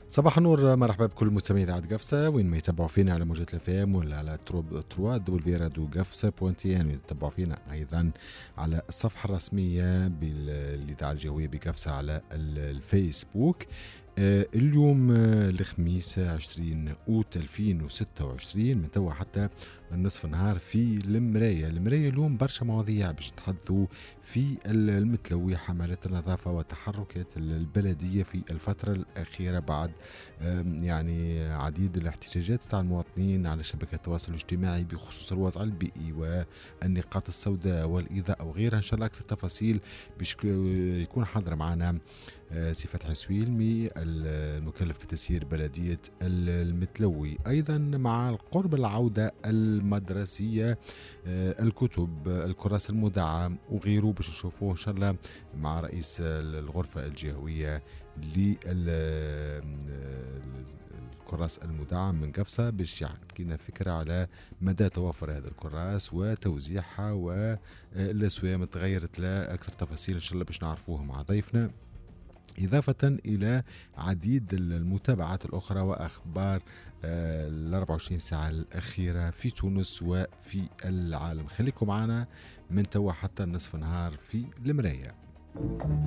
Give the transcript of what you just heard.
صباح النور، مرحبا بكل مستمعي إذاعة قفصة وين ما يتابعوا فينا على موجة الفام ولا على تروا دبل راديو قفصة بوانتيان، ويتابعوا فينا أيضا على الصفحة الرسمية بالإذاعة الجوية بقفصة على الفيسبوك. اليوم الخميس 20 أوت 2026 من توا حتى النصف النهار في المراية اليوم برشا مواضيع باش نتحدثوا في المتلوي، حملة النظافة وتحركات البلدية في الفترة الأخيرة بعد يعني عديد الاحتجاجات تاع المواطنين على شبكة التواصل الاجتماعي بخصوص الوضع البيئي والنقاط السوداء والإيذاء وغيرها. إن شاء الله أكثر تفاصيل باش يكون حاضر معنا سي فتحي سويلمي المكلف بتسيير بلدية المتلوي. أيضا مع قرب العودة المدرسية الكتب، الكراس المدعم وغيره باش نشوفوه إن شاء الله مع رئيس الغرفة الجهوية للكراس المدعم من قفصة باش يحكي لنا فكرة على مدى توافر هذا الكراس وتوزيعها والأسواق تغيرت لا أكثر تفاصيل إن شاء الله باش نعرفوها مع ضيفنا، إضافة إلى عديد المتابعات الأخرى وأخبار ال 24 ساعة الأخيرة في تونس وفي العالم. خليكم معنا من توا حتى نصف نهار في المراية.